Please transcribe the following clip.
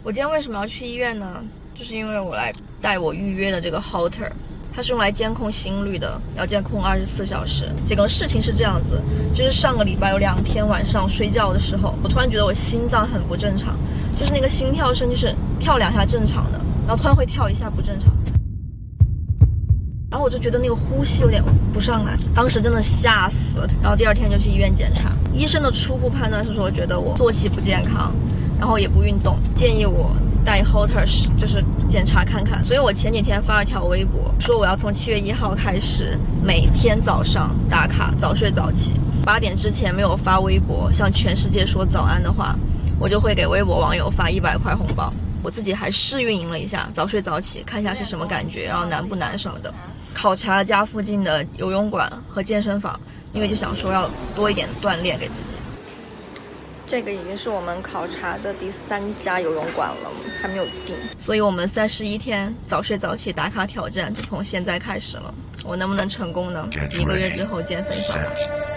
我今天为什么要去医院呢？就是因为我来带我预约的这个 Holter， 它是用来监控心率的，要监控24小时。这个事情是这样子，就是上个礼拜有2天晚上睡觉的时候，我突然觉得我心脏很不正常，就是那个心跳声就是跳2下正常的，然后突然会跳1下不正常。然后我就觉得那个呼吸有点不上来，当时真的吓死了。然后第2天就去医院检查，医生的初步判断是说觉得我作息不健康，然后也不运动，建议我带 Holter 就是检查看看。所以我前几天发了条微博，说我要从7月1号开始每天早上打卡早睡早起，8点之前没有发微博向全世界说早安的话，我就会给微博网友发100块红包。我自己还试运营了一下早睡早起，看一下是什么感觉，然后难不难什么的。考察了家附近的游泳馆和健身房，因为就想说要多一点锻炼给自己。这个已经是我们考察的第3家游泳馆了，还没有订，所以我们31天早睡早起打卡挑战就从现在开始了。我能不能成功呢？1个月之后见分晓吧。